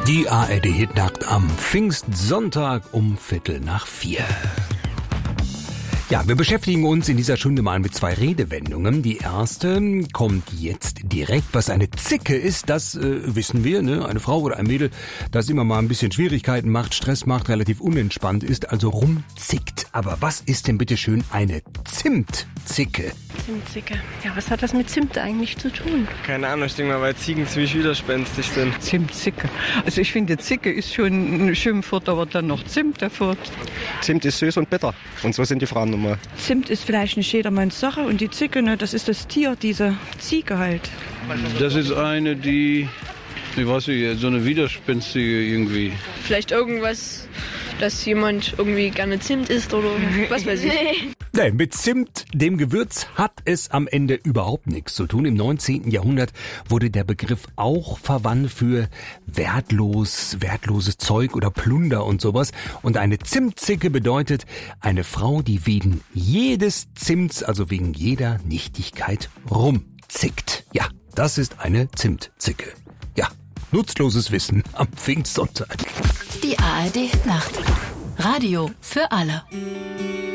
Die ARD-Hitnacht am Pfingstsonntag um 3:45. Ja, wir beschäftigen uns in dieser Stunde mal mit 2 Redewendungen. Die erste kommt jetzt direkt. Was eine Zicke ist, das wissen wir, ne? Eine Frau oder ein Mädel, das immer mal ein bisschen Schwierigkeiten macht, Stress macht, relativ unentspannt ist, also rumzickt. Aber was ist denn bitte schön eine Zimtzicke? Zimtzicke. Ja, was hat das mit Zimt eigentlich zu tun? Keine Ahnung, ich denke mal, weil Ziegen ziemlich widerspenstig sind. Zimtzicke. Also ich finde, Zicke ist schon ein Schimpfwort, aber dann noch Zimt davor. Zimt ist süß und bitter. Und so sind die Frauen nun mal. Zimt ist vielleicht nicht jedermanns Sache und die Zicke, ne, das ist das Tier, diese Ziege halt. Das ist eine, die, ich weiß nicht, so eine widerspenstige irgendwie. Vielleicht irgendwas, dass jemand irgendwie gerne Zimt isst oder was weiß ich. Nee, mit Zimt, dem Gewürz, hat es am Ende überhaupt nichts zu tun. Im 19. Jahrhundert wurde der Begriff auch verwandt für wertloses Zeug oder Plunder und sowas. Und eine Zimtzicke bedeutet eine Frau, die wegen jedes Zimts, also wegen jeder Nichtigkeit rumzickt. Ja, das ist eine Zimtzicke. Ja, nutzloses Wissen am Pfingstsonntag. Die ARD-Nacht. Radio für alle.